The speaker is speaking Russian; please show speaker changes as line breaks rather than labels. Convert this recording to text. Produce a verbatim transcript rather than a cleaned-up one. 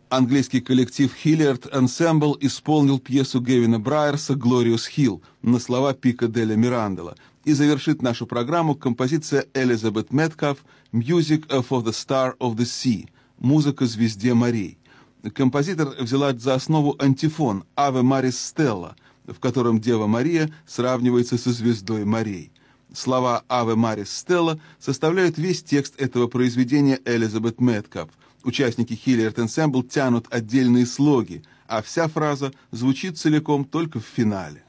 Английский коллектив Hilliard Ensemble исполнил пьесу Гевина Брайерса «Glorious Hill» на слова Пика Деля Мирандела. И завершит нашу программу композиция Элизабет Меткалф «Music for the Star of the Sea» — «Музыка звезде морей». Композитор взяла за основу антифон «Ave Maris Stella», в котором Дева Мария сравнивается со звездой морей. Слова «Ave Maris Stella» составляют весь текст этого произведения Элизабет Меткалф. Участники Hilliard Ensemble тянут отдельные слоги, а вся фраза звучит целиком только в финале.